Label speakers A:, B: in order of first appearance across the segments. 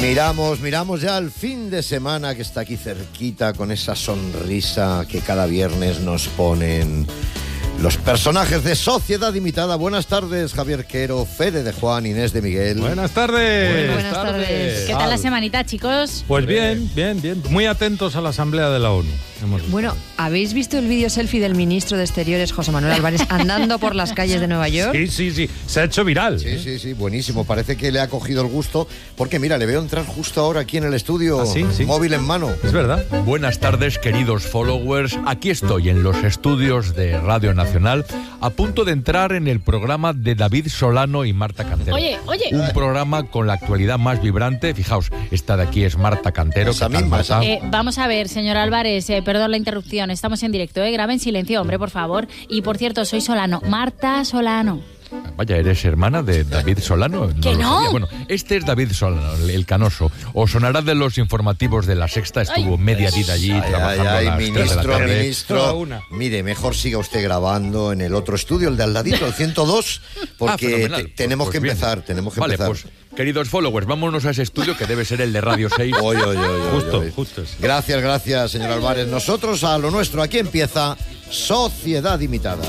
A: Miramos ya al fin de semana que está aquí cerquita, con esa sonrisa que cada viernes nos ponen los personajes de Sociedad Imitada. Buenas tardes, Javier Quero, Fede de Juan, Inés de Miguel.
B: Buenas tardes.
C: Buenas tardes. ¿Qué tal la semanita, chicos?
B: Pues bien. Muy atentos a la Asamblea de la ONU.
D: Bueno, ¿habéis visto el vídeo selfie del ministro de Exteriores, José Manuel Álvarez, andando por las calles de Nueva York?
B: Sí. Se ha hecho viral.
A: Sí, buenísimo. Parece que le ha cogido el gusto, porque mira, le veo entrar justo ahora aquí en el estudio,
B: sí.
A: móvil en mano.
B: Es verdad.
E: Buenas tardes, queridos followers. Aquí estoy en los estudios de Radio Nacional, a punto de entrar en el programa de David Solano y Marta Cantero.
C: Oye.
E: Un programa con la actualidad más vibrante. Fijaos, esta de aquí es Marta Cantero.
A: Esa
E: ¿Qué tal,
A: misma,
E: Marta?
C: Vamos a ver, señor Álvarez, perdón la interrupción, estamos en directo, grabe en silencio, hombre, por favor. Y por cierto, soy Solano, Marta Solano.
E: Vaya, ¿eres hermana de David Solano?
C: ¿Que
E: lo
C: no?
E: sabía. Bueno, este es David Solano, el canoso. Os sonará de los informativos de La Sexta. Estuvo media vida allí trabajando a las 3 de la tarde.
A: Ministro, mire, mejor siga usted grabando en el otro estudio, el de al ladito, el 102, porque tenemos que empezar.
E: Vale, pues, queridos followers, vámonos a ese estudio que debe ser el de Radio 6.
B: Justo.
A: Gracias, señor Álvarez. Nosotros a lo nuestro. Aquí empieza Sociedad Imitada.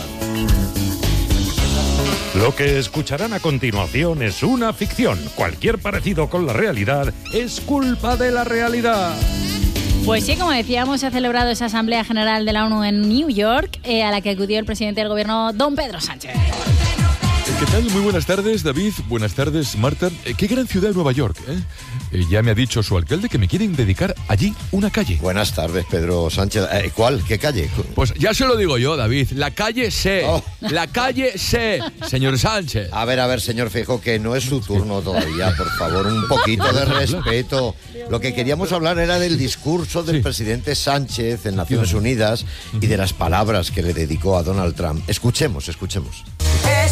F: Lo que escucharán a continuación es una ficción. Cualquier parecido con la realidad es culpa de la realidad.
C: Pues sí, como decíamos, se ha celebrado esa Asamblea General de la ONU en New York, a la que acudió el presidente del gobierno, don Pedro Sánchez.
E: ¿Qué tal? Muy buenas tardes, David. Buenas tardes, Marta. Qué gran ciudad Nueva York, ya me ha dicho su alcalde que me quieren dedicar allí una calle.
A: Buenas tardes, Pedro Sánchez. ¿Cuál? ¿Qué calle?
E: Pues ya se lo digo yo, David. La calle C. La calle C, señor Sánchez.
A: A ver, señor Feijóo, que no es su turno todavía, por favor, un poquito de respeto. Lo que queríamos hablar era del discurso del presidente Sánchez en Naciones Unidas y de las palabras que le dedicó a Donald Trump. Escuchemos.